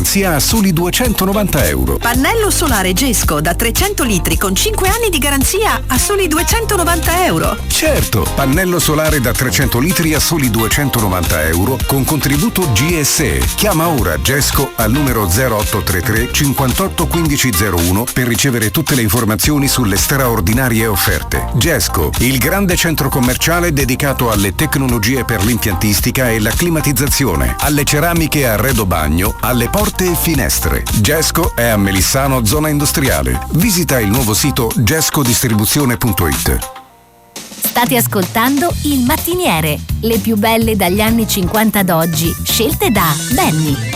garanzia a soli €290. Pannello solare Gesco da 300 litri con 5 anni di garanzia a soli €290. Certo, pannello solare da 300 litri a soli €290 con contributo GSE. Chiama ora Gesco al numero 0833 58 1501 per ricevere tutte le informazioni sulle straordinarie offerte. Gesco, il grande centro commerciale dedicato alle tecnologie per l'impiantistica e la climatizzazione, alle ceramiche a arredo bagno, alle porte e finestre. Gesco è a Melissano, zona industriale. Visita il nuovo sito gescodistribuzione.it. State ascoltando Il Mattiniere, le più belle dagli anni 50 ad oggi, scelte da Benny.